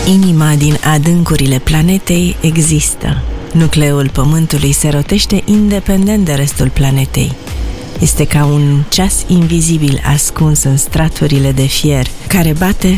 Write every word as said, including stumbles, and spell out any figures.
Inima din adâncurile planetei există. Nucleul Pământului se rotește independent de restul planetei. Este ca un ceas invizibil ascuns în straturile de fier, care bate